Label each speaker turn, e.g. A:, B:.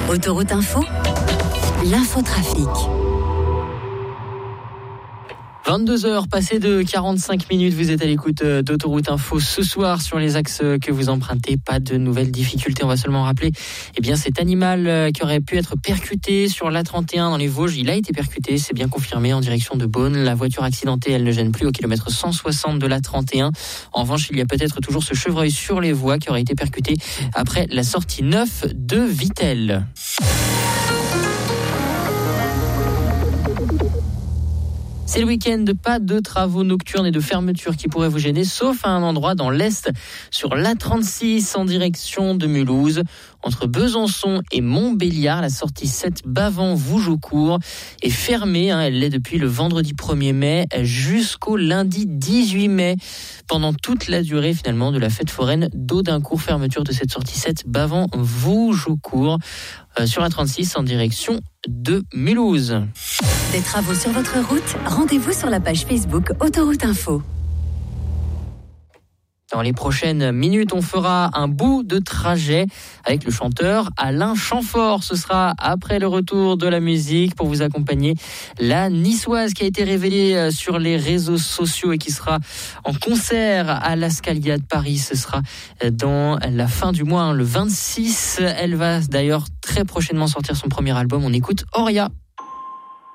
A: Autoroute Info, l'infotrafic.
B: 22h, passé de 45 minutes, vous êtes à l'écoute d'Autoroute Info. Ce soir, sur les axes que vous empruntez, pas de nouvelles difficultés. On va seulement rappeler, cet animal qui aurait pu être percuté sur l'A31 dans les Vosges, il a été percuté, c'est bien confirmé, en direction de Beaune. La voiture accidentée, elle ne gêne plus au kilomètre 160 de l'A31. En revanche, il y a peut-être toujours ce chevreuil sur les voies qui aurait été percuté après la sortie 9 de Vittel. C'est le week-end, pas de travaux nocturnes et de fermetures qui pourraient vous gêner, sauf à un endroit dans l'Est, sur l'A36 en direction de Mulhouse. Entre Besançon et Montbéliard, la sortie 7 Bavant-Vougeaucourt est fermée. Elle l'est depuis le vendredi 1er mai jusqu'au lundi 18 mai. Pendant toute la durée finalement de la fête foraine d'Audincourt, fermeture de cette sortie 7 Bavant-Vougeaucourt sur l'A36 en direction de Mulhouse.
A: Des travaux sur votre route, rendez-vous sur la page Facebook Autoroute Info.
B: Dans les prochaines minutes, on fera un bout de trajet avec le chanteur Alain Chamfort. Ce sera après le retour de la musique pour vous accompagner. La Niçoise qui a été révélée sur les réseaux sociaux et qui sera en concert à la Scalia de Paris. Ce sera dans la fin du mois, le 26. Elle va d'ailleurs très prochainement sortir son premier album. On écoute Auria.